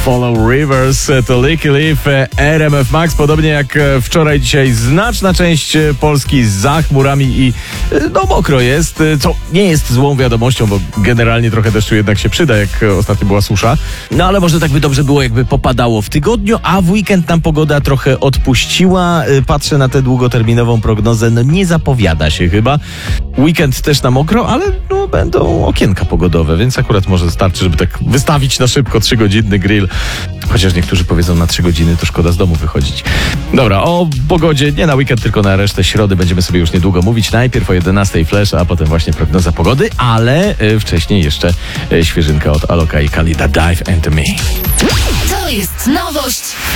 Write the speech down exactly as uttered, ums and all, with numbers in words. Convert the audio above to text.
Follow Rivers to Licky Leaf, R M F Max. Podobnie jak wczoraj, dzisiaj znaczna część Polski za chmurami i no mokro jest, co nie jest złą wiadomością, bo generalnie trochę deszczu jednak się przyda, jak ostatnio była susza. No ale może tak by dobrze było, jakby popadało w tygodniu, a w weekend nam pogoda trochę odpuściła. Patrzę na tę długoterminową prognozę, no nie zapowiada się chyba. Weekend też na mokro, ale no będą okienka pogodowe, więc akurat może starczy, żeby tak wystawić na szybko trzygodzinny grill. Chociaż niektórzy powiedzą, na trzy godziny to szkoda z domu wychodzić. Dobra, o pogodzie nie na weekend, tylko na resztę środy będziemy sobie już niedługo mówić. Najpierw o jedenastej Flash, a potem właśnie prognoza pogody, ale y, wcześniej jeszcze y, świeżynka od Aloka i Khalida, Dive Into Me. To jest nowość.